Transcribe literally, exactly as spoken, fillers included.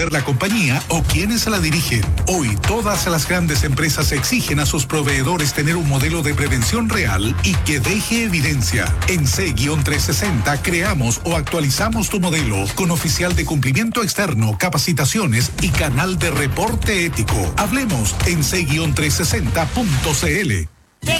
vender la compañía o quienes la dirigen. Hoy todas las grandes empresas exigen a sus proveedores tener un modelo de prevención real y que deje evidencia. En C trescientos sesenta creamos o actualizamos tu modelo con oficial de cumplimiento externo, capacitaciones y canal de reporte ético. Hablemos en C trescientos sesenta punto c l.